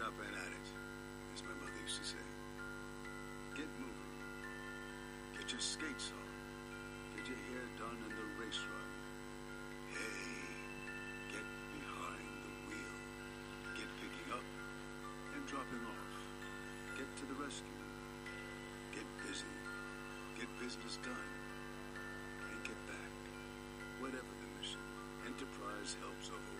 up and at it, as my mother used to say. Get moving. Get your skates on. Get your hair done in the race run. Hey, get behind the wheel. Get picking up and dropping off. Get to the rescue. Get busy. Get business done. And get back. Whatever the mission, Enterprise helps overall.